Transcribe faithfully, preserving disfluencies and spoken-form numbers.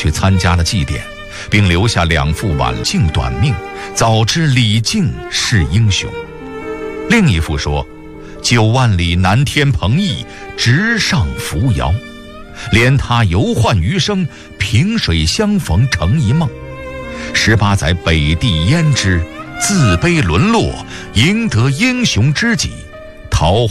去参加了祭典，并留下两副挽竟短命，早知李靖是英雄。另一副说，九万里南天鹏翼，直上扶摇，怜他游宦余生，萍水相逢成一梦。十八载北地胭脂，自卑沦落，赢得英雄知己，桃花